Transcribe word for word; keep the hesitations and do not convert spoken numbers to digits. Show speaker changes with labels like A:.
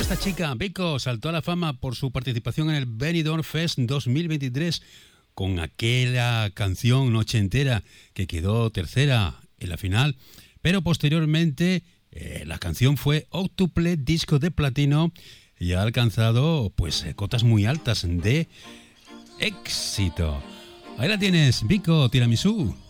A: esta chica, Vico, saltó a la fama por su participación en el Benidorm Fest dos mil veintitrés con aquella canción ochentera que quedó tercera en la final, pero posteriormente eh, la canción fue octuple disco de platino y ha alcanzado pues cotas muy altas de éxito. Ahí la tienes, Vico Tiramisú.